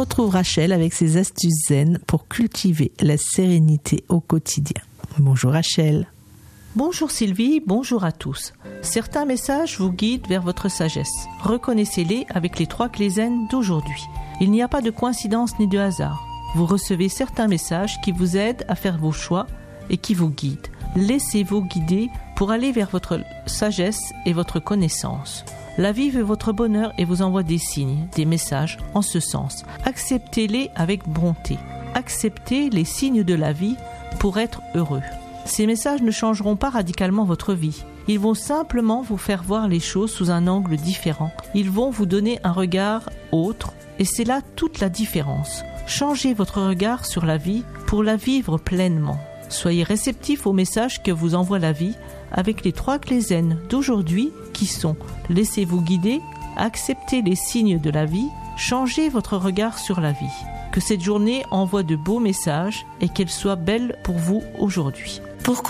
retrouve Rachel avec ses astuces zen pour cultiver la sérénité au quotidien. Bonjour Rachel. Bonjour Sylvie, bonjour à tous. Certains messages vous guident vers votre sagesse. Reconnaissez-les avec les 3 clés zen d'aujourd'hui. Il n'y a pas de coïncidence ni de hasard. Vous recevez certains messages qui vous aident à faire vos choix et qui vous guident. Laissez-vous guider pour aller vers votre sagesse et votre connaissance. La vie veut votre bonheur et vous envoie des signes, des messages en ce sens. Acceptez-les avec bonté. Acceptez les signes de la vie pour être heureux. Ces messages ne changeront pas radicalement votre vie. Ils vont simplement vous faire voir les choses sous un angle différent. Ils vont vous donner un regard autre et c'est là toute la différence. Changez votre regard sur la vie pour la vivre pleinement. Soyez réceptif aux messages que vous envoie la vie avec les 3 clés zen d'aujourd'hui qui sont « Laissez-vous guider »,« Acceptez les signes de la vie »,« Changez votre regard sur la vie ». Que cette journée envoie de beaux messages et qu'elle soit belle pour vous aujourd'hui. Pour